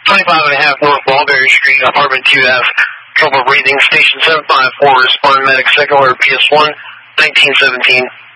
25.5 North Mulberry Street, Apartment 2F. Trouble breathing, Station 754, respond medic, second order PS1, 1917.